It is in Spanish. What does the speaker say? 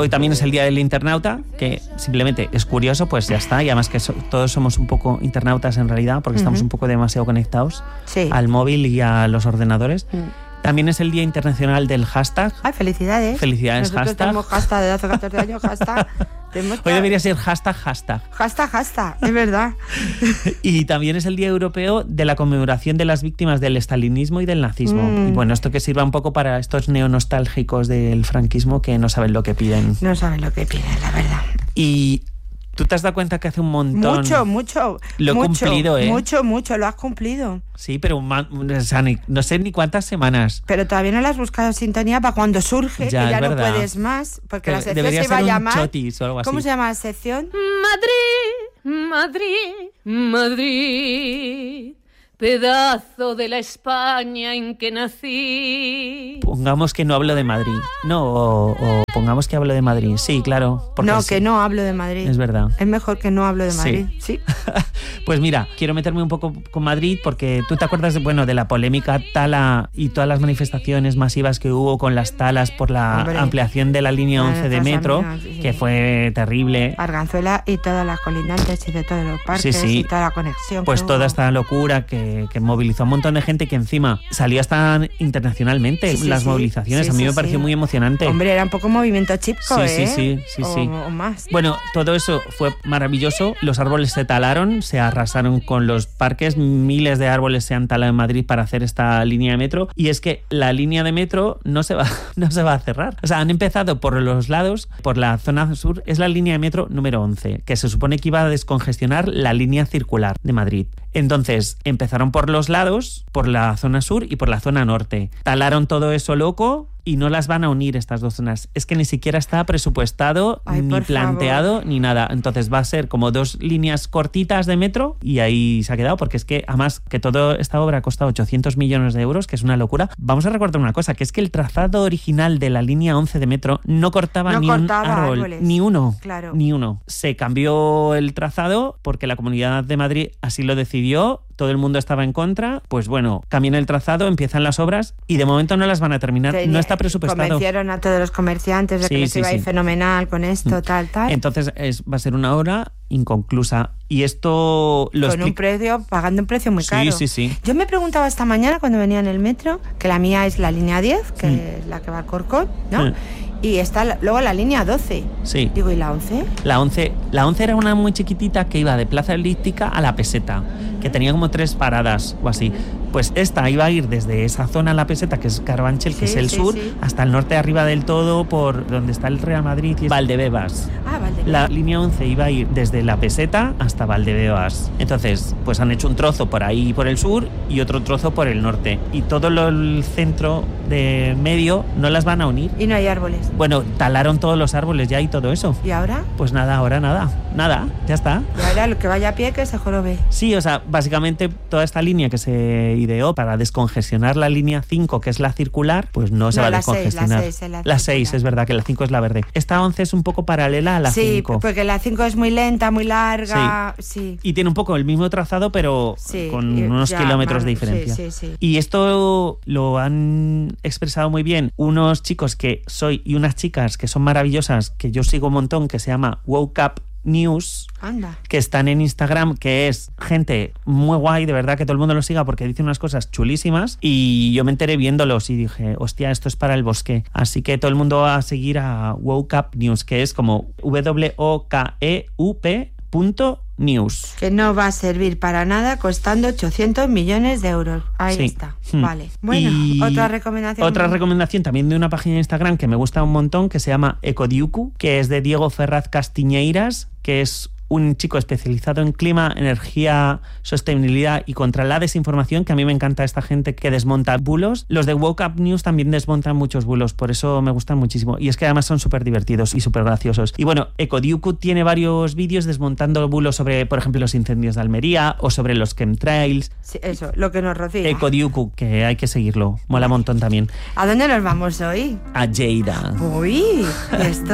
Hoy también es el Día del Internauta, que simplemente es curioso, pues ya está. Y además que todos somos un poco internautas en realidad, porque estamos un poco demasiado conectados al móvil y a los ordenadores. También es el Día Internacional del Hashtag. ¡Ay, felicidades! Felicidades, Nosotros hashtag. Tenemos hashtag desde hace 14 años, hashtag. Hoy debería ser hashtag. Hashtag, es verdad. Y también es el Día Europeo de la conmemoración de las víctimas del estalinismo y del nazismo. Y bueno, esto que sirva un poco para estos neonostálgicos del franquismo que no saben lo que piden. No saben lo que piden, la verdad. Y tú te has dado cuenta que hace un montón... Mucho. Lo he cumplido, ¿eh? Mucho, lo has cumplido. Sí, pero o sea, no sé ni cuántas semanas. Pero todavía no le has buscado sintonía para cuando surge, ya, que ya no verdad. puedes más, porque la sección debería se iba a ser un llamar... chotis o algo así. ¿Cómo se llama la sección? Madrid, pedazo de la España en que nací. Pongamos que no hablo de Madrid. No, o pongamos que hablo de Madrid. Sí, claro. No, que no hablo de Madrid. Es verdad. Es mejor que no hablo de Madrid. Sí. Pues mira, quiero meterme un poco con Madrid porque tú te acuerdas de la polémica tala y todas las manifestaciones masivas que hubo con las talas por la ampliación de la línea 11 de metro, que fue terrible. Arganzuela y todas las colindantes y de todos los parques y toda la conexión. Pues toda esta locura que movilizó a un montón de gente, que encima salió hasta internacionalmente las movilizaciones. A mí me pareció muy emocionante. Hombre, era un poco movimiento chipco, Sí. O más. Bueno, todo eso fue maravilloso. Los árboles se talaron, se arrasaron con los parques. Miles de árboles se han talado en Madrid para hacer esta línea de metro. Y es que la línea de metro no se va a cerrar. O sea, han empezado por los lados, por la zona sur. Es la línea de metro número 11, que se supone que iba a descongestionar la línea circular de Madrid. Entonces, empezaron por los lados, por la zona sur y por la zona norte. Talaron todo eso loco y no las van a unir estas dos zonas. Es que ni siquiera está presupuestado, ni planteado, ni nada. Entonces va a ser como dos líneas cortitas de metro y ahí se ha quedado, porque es que además que toda esta obra ha costado 800 millones de euros, que es una locura. Vamos a recordar una cosa, que es que el trazado original de la línea 11 de metro no cortaba ni un árbol, árboles. Ni uno. Claro. Ni uno. Se cambió el trazado porque la Comunidad de Madrid así lo decidió. Todo el mundo estaba en contra. Pues bueno, cambian el trazado, empiezan las obras y de momento no las van a terminar. No está presupuestado. Convencieron a todos los comerciantes de que les iba a ir fenomenal con esto, tal. Entonces va a ser una obra inconclusa. Y esto lo pagando un precio muy caro. Sí. Yo me preguntaba esta mañana cuando venía en el metro, que la mía es la línea 10, que es la que va a Corcón, ¿no? Y está luego la línea 12. Sí. Digo, ¿y la 11? La 11 era una muy chiquitita que iba de Plaza Elíptica a La Peseta, que tenía como 3 paradas o así. Pues esta iba a ir desde esa zona, La Peseta, que es Carabanchel, que es el sur, hasta el norte arriba del todo, por donde está el Real Madrid y Valdebebas. Valdebebas. La línea 11 iba a ir desde La Peseta hasta Valdebebas. Entonces, pues han hecho un trozo por ahí por el sur y otro trozo por el norte. Y todo el centro de medio no las van a unir. Y no hay árboles. Bueno, talaron todos los árboles ya y todo eso. ¿Y ahora? Pues ahora nada, ya está. Y ahora lo que vaya a pie que se jorobe. Sí, o sea, básicamente toda esta línea que se ideó para descongestionar la línea 5, que es la circular, pues no se va a descongestionar. La 6, es verdad que la 5 es la verde. Esta 11 es un poco paralela a la 5. Sí, porque la 5 es muy lenta, muy larga. Sí. Y tiene un poco el mismo trazado, pero con unos kilómetros de diferencia. Sí. Y esto lo han expresado muy bien unos chicos y unas chicas que son maravillosas, que yo sigo un montón, que se llama Woke Up News. Anda. Que están en Instagram, que es gente muy guay, de verdad que todo el mundo lo siga porque dicen unas cosas chulísimas, y yo me enteré viéndolos y dije, hostia, esto es para el bosque. Así que todo el mundo va a seguir a Woke Up News, que es como WOKEUP.news. Que no va a servir para nada, costando 800 millones de euros. Ahí está. Vale. Bueno, otra recomendación. Otra recomendación también de una página de Instagram que me gusta un montón, que se llama Ecodiucu, que es de Diego Ferraz Castiñeiras, que es un chico especializado en clima, energía, sostenibilidad y contra la desinformación, que a mí me encanta esta gente que desmonta bulos. Los de Woke Up News también desmontan muchos bulos, por eso me gustan muchísimo. Y es que además son súper divertidos y súper graciosos. Y bueno, Ecodiucu tiene varios vídeos desmontando bulos sobre, por ejemplo, los incendios de Almería o sobre los chemtrails. Sí, eso, lo que nos rocía. Ecodiucu, que hay que seguirlo. Mola un montón también. ¿A dónde nos vamos hoy? A Lleida. Uy, esto...